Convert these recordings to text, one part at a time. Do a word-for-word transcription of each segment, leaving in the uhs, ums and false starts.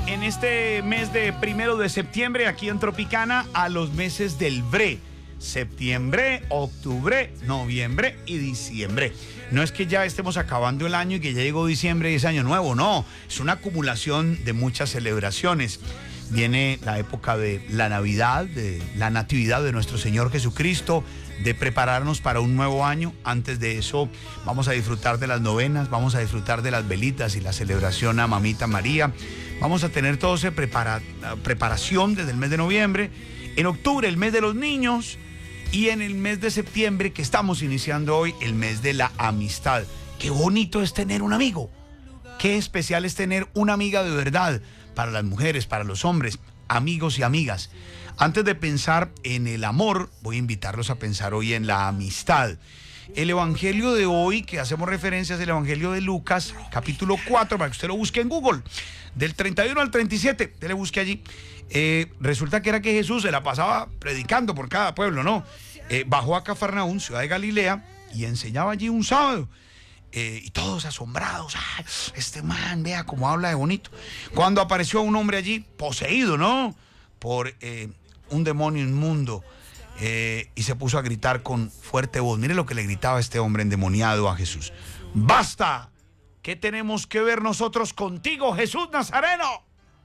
en este mes de primero de septiembre aquí en Tropicana a los meses del bre. Septiembre, octubre, noviembre y diciembre. No es que ya estemos acabando el año y que ya llegó diciembre y es año nuevo, no. Es una acumulación de muchas celebraciones. Viene la época de la Navidad, de la Natividad de nuestro Señor Jesucristo, de prepararnos para un nuevo año. Antes de eso vamos a disfrutar de las novenas, vamos a disfrutar de las velitas y la celebración a Mamita María. Vamos a tener toda esa prepara, preparación desde el mes de noviembre. En octubre, el mes de los niños. Y en el mes de septiembre, que estamos iniciando hoy, el mes de la amistad. Qué bonito es tener un amigo. Qué especial es tener una amiga de verdad. Para las mujeres, para los hombres, amigos y amigas. Antes de pensar en el amor, voy a invitarlos a pensar hoy en la amistad. El evangelio de hoy, que hacemos referencia, es el evangelio de Lucas, capítulo cuatro, para que usted lo busque en Google, del treinta y uno al treinta y siete, usted le busque allí. Eh, resulta que era que Jesús se la pasaba predicando por cada pueblo, ¿no? Eh, bajó a Cafarnaúm, ciudad de Galilea, y enseñaba allí un sábado. Eh, y todos asombrados. ¡Ay, este man, vea cómo habla de bonito! Cuando apareció un hombre allí, poseído, ¿no? Por eh, un demonio inmundo. Eh, y se puso a gritar con fuerte voz. Mire lo que le gritaba este hombre endemoniado a Jesús. ¡Basta! ¿Qué tenemos que ver nosotros contigo, Jesús Nazareno?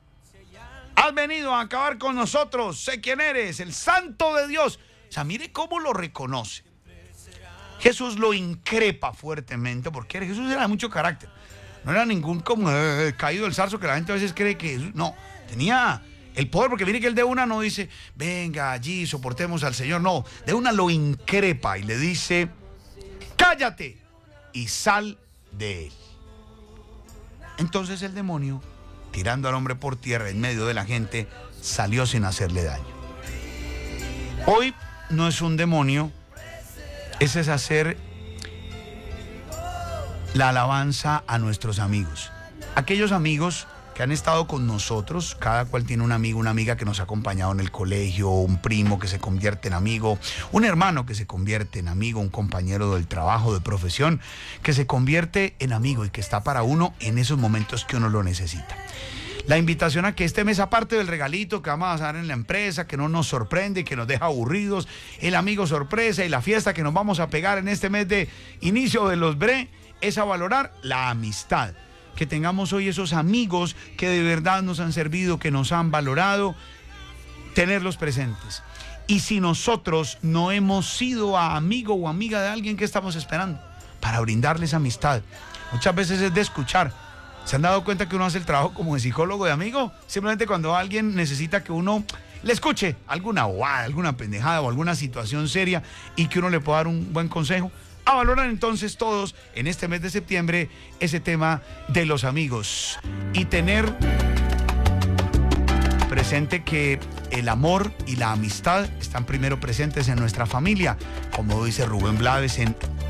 Has venido a acabar con nosotros. Sé quién eres, el Santo de Dios. O sea, mire cómo lo reconoce. Jesús lo increpa fuertemente, porque Jesús era de mucho carácter. No era ningún como eh, caído del zarzo que la gente a veces cree que Jesús, no, tenía el poder, porque mire que él de una no dice, venga allí, soportemos al Señor. No, de una lo increpa y le dice, cállate y sal de él. Entonces el demonio, tirando al hombre por tierra en medio de la gente, salió sin hacerle daño. Hoy no es un demonio. Ese es hacer la alabanza a nuestros amigos. Aquellos amigos que han estado con nosotros, cada cual tiene un amigo, una amiga que nos ha acompañado en el colegio, un primo que se convierte en amigo, un hermano que se convierte en amigo, un compañero del trabajo, de profesión, que se convierte en amigo y que está para uno en esos momentos que uno lo necesita. La invitación a que este mes, aparte del regalito que vamos a dar en la empresa, que no nos sorprende, que nos deja aburridos, el amigo sorpresa y la fiesta que nos vamos a pegar en este mes de inicio de los bre, es a valorar la amistad. Que tengamos hoy esos amigos que de verdad nos han servido, que nos han valorado, tenerlos presentes. Y si nosotros no hemos sido amigo o amiga de alguien, ¿qué estamos esperando? Para brindarles amistad. Muchas veces es de escuchar. ¿Se han dado cuenta que uno hace el trabajo como de psicólogo, de amigo? Simplemente cuando alguien necesita que uno le escuche alguna bobada, alguna pendejada o alguna situación seria y que uno le pueda dar un buen consejo. A valorar entonces todos en este mes de septiembre ese tema de los amigos y tener presente que el amor y la amistad están primero presentes en nuestra familia, como dice Rubén Blades en